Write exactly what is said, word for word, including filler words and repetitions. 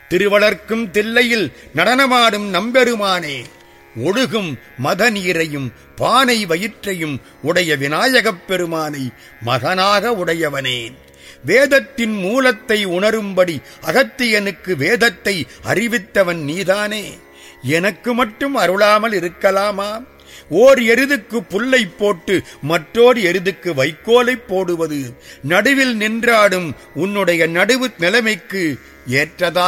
திருவளர்க்கும் தில்லையில் நடனமாடும் நம்பெருமானே, ஒழுகும் மத நீரையும் பானை வயிற்றையும் உடைய விநாயகப் பெருமானை மகனாக உடையவனே, வேதத்தின் மூலத்தை உணரும்படி அகத்தியனுக்கு வேதத்தை அறிவித்தவன் நீதானே, எனக்கு மட்டும் அருளாமல் இருக்கலாமா? ஓர் எருதுக்கு புல்லை போட்டு மற்றோர் எருதுக்கு வைக்கோலை போடுவது நடுவில் நின்றாடும் உன்னுடைய நடுவு நிலைமைக்கு ஏற்றதா?